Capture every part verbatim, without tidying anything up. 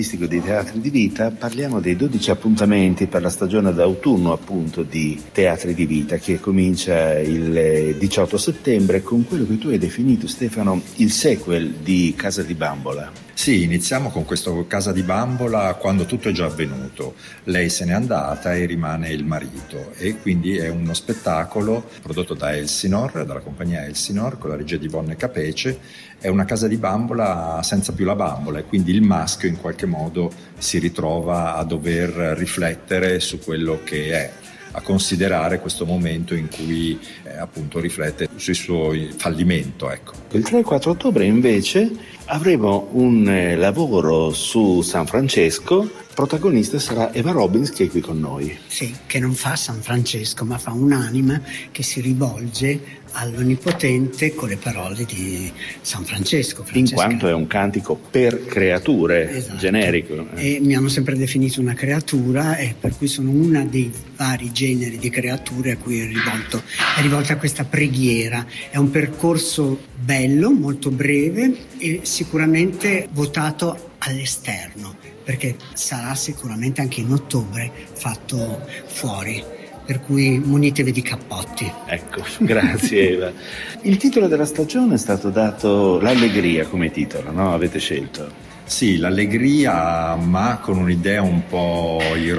Di Teatri di Vita parliamo dei dodici appuntamenti per la stagione d'autunno appunto di Teatri di Vita, che comincia il diciotto settembre con quello che tu hai definito, Stefano, il sequel di Casa di Bambola. Sì, iniziamo con questo Casa di Bambola quando tutto è già avvenuto. Lei se n'è andata e rimane il marito, e quindi è uno spettacolo prodotto da Elsinor, dalla compagnia Elsinor, con la regia di Vonne Capece. È una casa di bambola senza più la bambola, e quindi il maschio in qualche modo si ritrova a dover riflettere su quello che è, a considerare questo momento in cui eh, appunto riflette sui suoi fallimento, ecco. Il tre e quattro ottobre invece avremo un eh, lavoro su San Francesco. Protagonista sarà Eva Robbins, che è qui con noi. Sì, che non fa San Francesco, ma fa un'anima che si rivolge all'Onnipotente con le parole di San Francesco. In quanto è un cantico per creature, esatto, generico. E mi hanno sempre definito una creatura, e per cui sono una dei vari generi di creature a cui è rivolto, è rivolta questa preghiera. È un percorso bello, molto breve e sicuramente votato all'esterno, perché sarà sicuramente anche in ottobre fatto fuori, per cui munitevi di cappotti. Ecco, grazie Eva. Il titolo della stagione è stato dato L'Allegria come titolo, no? Avete scelto? Sì, l'allegria, ma con un'idea un po'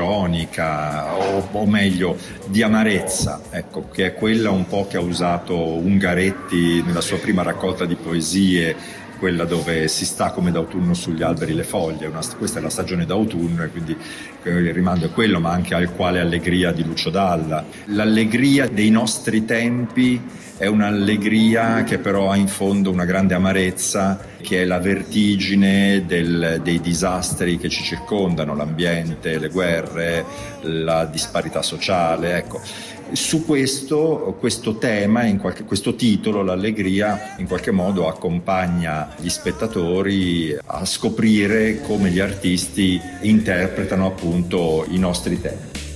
ironica, o, o meglio di amarezza, ecco, che è quella un po' che ha usato Ungaretti nella sua prima raccolta di poesie, quella dove si sta come d'autunno sugli alberi le foglie. Una, questa è la stagione d'autunno, e quindi il rimando è quello, ma anche al Quale allegria di Lucio Dalla. L'allegria dei nostri tempi è un'allegria che però ha in fondo una grande amarezza, che è la vertigine del, dei disastri che ci circondano, l'ambiente, le guerre, la disparità sociale, ecco. Su questo, questo tema, in qualche, questo titolo, l'allegria, in qualche modo accompagna gli spettatori a scoprire come gli artisti interpretano appunto i nostri temi.